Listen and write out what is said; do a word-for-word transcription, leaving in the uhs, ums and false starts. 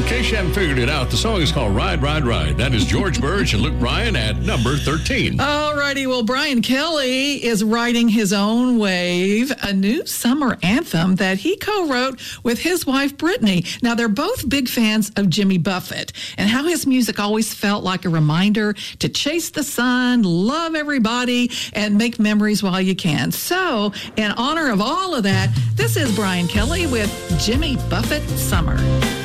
In case you haven't figured it out, the song is called Ride, Ride, Ride. That is George Burge and Luke Bryan at number thirteen. All righty. Well, Brian Kelly is riding his own wave, a new summer anthem that he co-wrote with his wife, Brittany. Now, they're both big fans of Jimmy Buffett and how his music always felt like a reminder to chase the sun, love everybody, and make memories while you can. So, in honor of all of that, this is Brian Kelly with Jimmy Buffett Summer.